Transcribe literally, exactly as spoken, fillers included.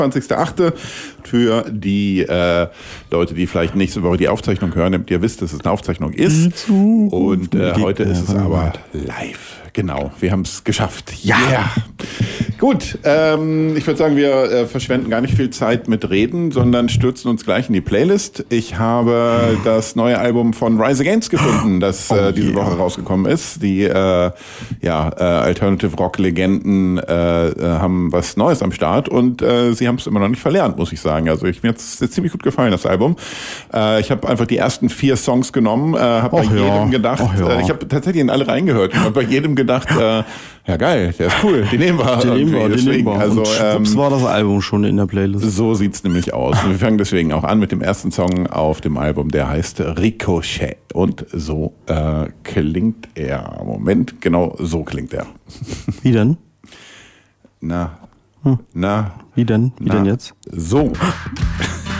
achtundzwanzigster achte Für die äh, Leute, die vielleicht nächste Woche die Aufzeichnung hören, damit ihr wisst, dass es eine Aufzeichnung ist. Und äh, heute ist es aber live. Genau, wir haben es geschafft. Ja! Yeah. Gut, ähm, ich würde sagen, wir äh, verschwenden gar nicht viel Zeit mit Reden, sondern stürzen uns gleich in die Playlist. Ich habe das neue Album von Rise Against gefunden, das äh, diese Woche rausgekommen ist. Die äh, ja, äh, Alternative Rock Legenden äh, äh, haben was Neues am Start und äh, sie haben es immer noch nicht verlernt, muss ich sagen. Also ich, mir hat es ziemlich gut gefallen, das Album. Äh, ich habe einfach die ersten vier Songs genommen, äh, habe bei jedem ja. gedacht, ja. äh, ich habe tatsächlich in alle reingehört und habe bei jedem gedacht, äh, ja geil, der ist cool, den nehmen wir. Den nehmen wir, den nehmen wir. Also, und schwupps ähm, war das Album schon in der Playlist. So sieht's nämlich aus. Und wir fangen deswegen auch an mit dem ersten Song auf dem Album, der heißt Ricochet. Und so äh, klingt er. Moment, genau so klingt er. Wie denn? Na, hm. na. Wie denn? Wie na, denn jetzt? So.